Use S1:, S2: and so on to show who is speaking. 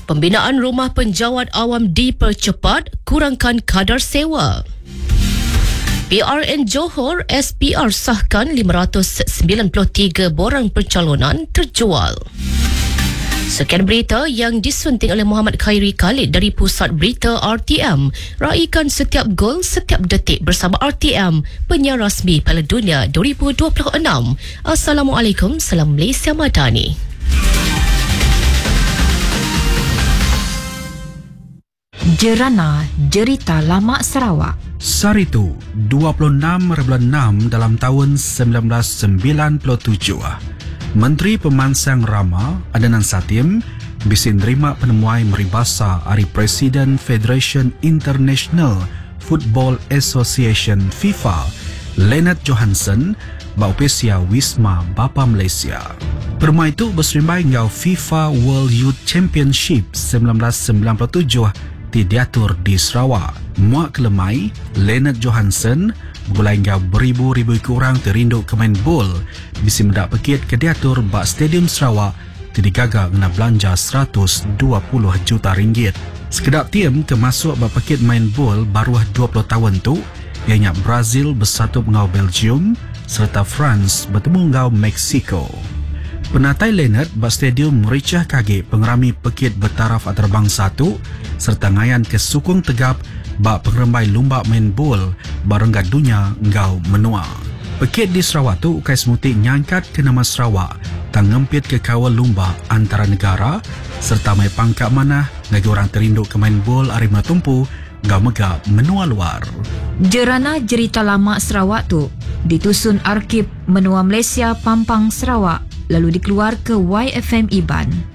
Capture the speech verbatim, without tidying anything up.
S1: Pembinaan rumah penjawat awam dipercepat, kurangkan kadar sewa. P R N Johor S P R sahkan lima ratus sembilan puluh tiga borang percalonan terjual. Sekian berita yang disunting oleh Muhammad Khairi Khalid dari Pusat Berita R T M. Raikan setiap gol, setiap detik bersama R T M, penyiar rasmi Piala Dunia dua ribu dua puluh enam. Assalamualaikum, salam Malaysia Madani.
S2: Jerana Jerita Lama Sarawak.
S3: Saritu dua puluh enam enam dalam tahun seribu sembilan ratus sembilan puluh tujuh. Menteri Pemansang Rama Adnan Satim bisin terima penemuan meribasa hari Presiden Federation International Football Association FIFA Lennart Johansson baupesia Wisma Bapa Malaysia. Permai itu berserimbang hingga FIFA World Youth Championship seribu sembilan ratus sembilan puluh tujuh diatur di Sarawak. Muak kelemai, Lennart Johansson bergulai hingga beribu-ribu orang terinduk kemain bol bisi mendak pekit ke diatur bak Stadium Sarawak digagal kena belanja seratus dua puluh juta ringgit. Sekedap tim termasuk bak pekit main bol baru dua puluh tahun tu, ianya Brazil bersatu mengau Belgium serta France bertemu mengau Mexico. Penatai Lennart bak stadium mericah kaget pengerami pekit bertaraf antarabangsa tu serta ngayan ke sukung tegap bak pengerembai lumba main bol barenggat dunia ngau menua. Pekit di Sarawak tu ukai semutik nyangkat ke nama Sarawak tang ngempit ke kawal lumba antara negara serta mai pangkat mana ngagi orang terinduk ke main bol hari menatumpu ngau megap menua luar.
S2: Jerana Jerita Lama Sarawak tu ditusun Arkib Menua Malaysia Pampang Sarawak lalu dikeluar ke Y F M Iban.